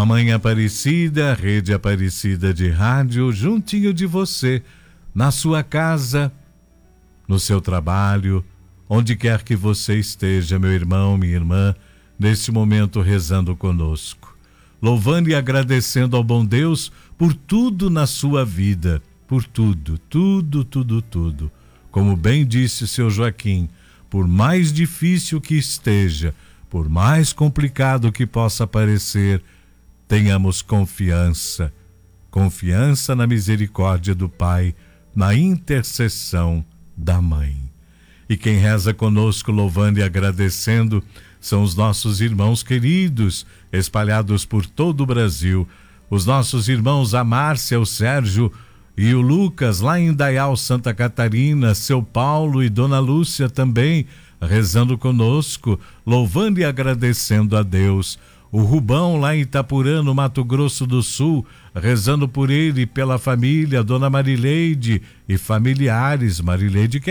Mamãe Aparecida, Rede Aparecida de Rádio, juntinho de você, na sua casa, no seu trabalho, onde quer que você esteja, meu irmão, minha irmã, neste momento rezando conosco, louvando e agradecendo ao bom Deus por tudo na sua vida, por tudo, tudo. Como bem disse o seu Joaquim, por mais difícil que esteja, por mais complicado que possa parecer, tenhamos confiança na misericórdia do Pai, na intercessão da Mãe. E quem reza conosco, louvando e agradecendo, são os nossos irmãos queridos, espalhados por todo o Brasil. Os nossos irmãos, a Márcia, o Sérgio e o Lucas, lá em Indaial, Santa Catarina, seu Paulo e Dona Lúcia também, rezando conosco, louvando e agradecendo a Deus. O Rubão, lá em Itapurã, no Mato Grosso do Sul, rezando por ele e pela família, Dona Marileide e familiares. Marileide, que